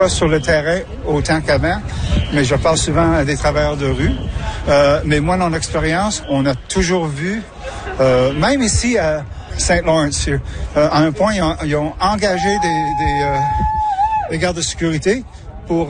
Pas sur le terrain autant qu'avant, mais je parle souvent à des travailleurs de rue. Mais moi, dans l'expérience, on a toujours vu, même ici à Saint-Lawrence, à un point, ils ont engagé des gardes de sécurité pour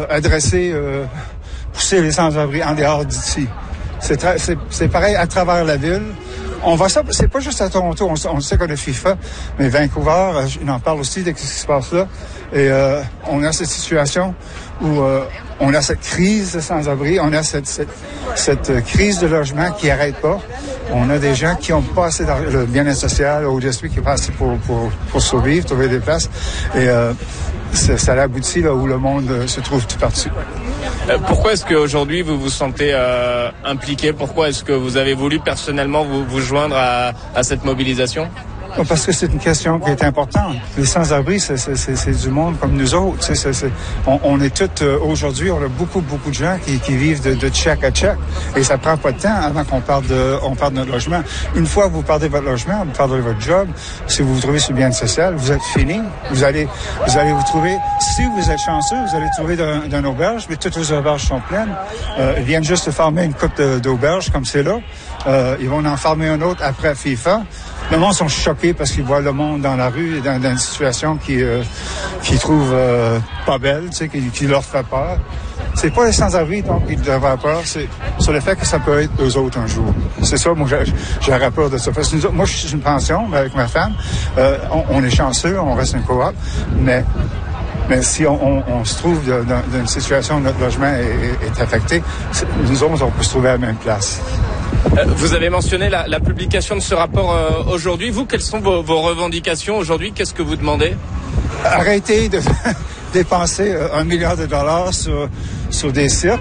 pousser les sans-abri en dehors d'ici. C'est pareil à travers la ville. On voit ça, c'est pas juste à Toronto, on sait qu'on a FIFA, mais Vancouver, on en parle aussi de ce qui se passe là. Et on a cette situation où on a cette crise de sans-abri, on a cette crise de logement qui n'arrête pas. On a des gens qui n'ont pas assez d'argent, le bien-être social, au GSP qui est pas assez pour survivre, trouver des places. Et ça aboutit là où le monde se trouve tout partout. Pourquoi est-ce qu'aujourd'hui vous vous sentez impliqué? Pourquoi est-ce que vous avez voulu personnellement vous joindre à cette mobilisation? Parce que c'est une question qui est importante. Les sans-abri, c'est du monde comme nous autres. On est tous, aujourd'hui, on a beaucoup de gens qui vivent de check à check. Et ça prend pas de temps avant qu'on parle de notre logement. Une fois que vous perdez votre logement, vous perdez votre job, si vous vous trouvez sur le bien social, vous êtes fini. Vous allez vous trouver, si vous êtes chanceux, vous allez trouver d'une auberge, mais toutes vos auberges sont pleines. Ils viennent juste de fermer une coupe d'auberges comme c'est là. Ils vont en fermer un autre après FIFA. Le monde sont choqués parce qu'ils voient le monde dans la rue et dans une situation qu'ils trouvent pas belle, tu sais, qui leur fait peur. C'est pas les sans-abri donc qui devraient avoir peur, c'est sur le fait que ça peut être eux autres un jour. C'est ça, moi j'aurais peur de ça. Parce que moi je suis une pension avec ma femme, on est chanceux, on reste une coop, mais si on se trouve dans une situation où notre logement est affecté, nous autres on peut se trouver à la même place. Vous avez mentionné la publication de ce rapport aujourd'hui. Vous, quelles sont vos revendications aujourd'hui? Qu'est-ce que vous demandez? Arrêtez de dépenser $1 milliard sur des sites.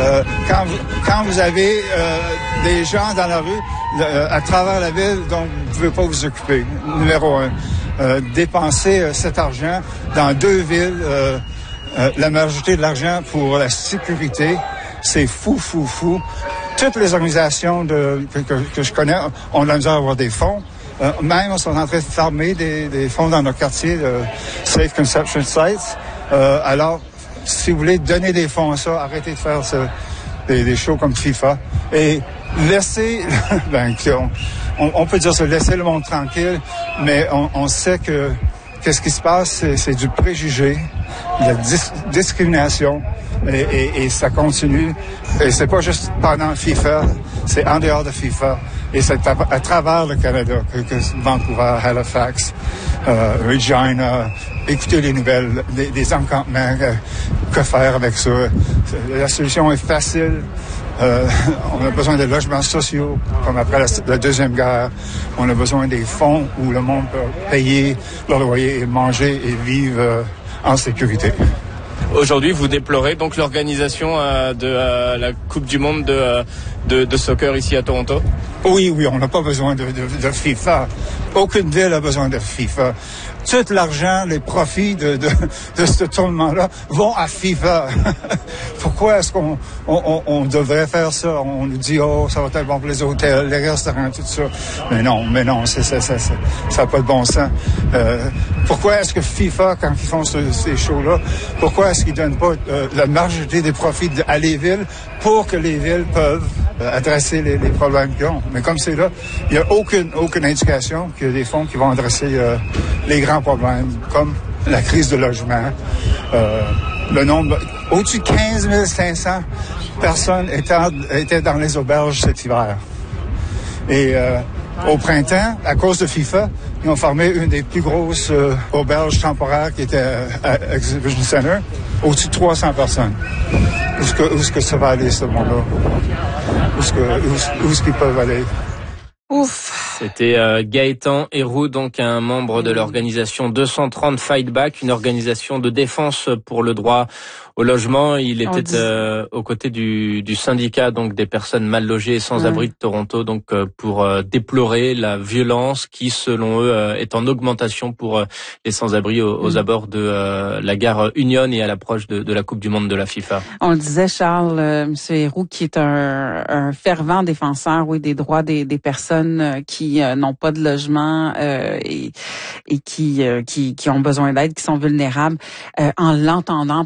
Quand vous avez des gens dans la rue, à travers la ville, dont vous ne pouvez pas vous occuper. Numéro 1. Dépenser cet argent dans 2 villes, la majorité de l'argent pour la sécurité, c'est fou. Toutes les organisations que je connais ont de la misère à avoir des fonds. Même, on sont en train de fermer des fonds dans nos quartiers, Safe Conception Sites. Alors, si vous voulez donner des fonds à ça, arrêtez de faire des shows comme FIFA. Et laissez, on peut dire ça, laissez le monde tranquille, mais on sait que qu'est-ce qui se passe, c'est du préjugé, de la discrimination. Et ça continue. Et c'est pas juste pendant FIFA, c'est en dehors de FIFA. Et c'est à travers le Canada que Vancouver, Halifax, Regina, écoutez les nouvelles, des encampements, que faire avec ça. La solution est facile. On a besoin de logements sociaux, comme après la Deuxième Guerre. On a besoin des fonds où le monde peut payer leur loyer et manger et vivre en sécurité. Aujourd'hui, vous déplorez donc l'organisation de la Coupe du Monde de soccer ici à Toronto? Oui, on n'a pas besoin de FIFA. Aucune ville a besoin de FIFA. Tout l'argent, les profits de ce tournement-là vont à FIFA. Pourquoi est-ce qu'on devrait faire ça? On nous dit, ça va être bon pour les hôtels, les restaurants, tout ça. Mais non, ça n'a pas de bon sens. Pourquoi est-ce que FIFA, quand ils font ces shows-là, pourquoi est-ce qu'ils donnent pas la majorité des profits à les villes pour que les villes peuvent adresser les problèmes qu'ils ont? Mais comme c'est là, il n'y a aucune indication qu'il y a des fonds qui vont adresser les grands problèmes, comme la crise de logement. Le nombre, au-dessus de 15 500 personnes étaient dans les auberges cet hiver. Et au printemps, à cause de FIFA, ils ont fermé une des plus grosses auberges temporaires qui était à Exhibition Center, au-dessus de 300 personnes. Où est-ce que ça va aller, ce monde-là? Où est-ce qu'ils peuvent aller? Ouf. C'était Gaëtan Héroux, donc un membre de l'organisation 230 Fight Back, une organisation de défense pour le droit au logement. Il était aux côtés du syndicat donc des personnes mal logées et sans abri de Toronto, donc pour déplorer la violence qui, selon eux, est en augmentation pour les sans-abri aux abords de la gare Union et à l'approche de la Coupe du Monde de la FIFA. On le disait, Charles, Monsieur Héroux, qui est un fervent défenseur, des droits des personnes qui n'ont pas de logement et qui ont besoin d'aide, qui sont vulnérables. En l'entendant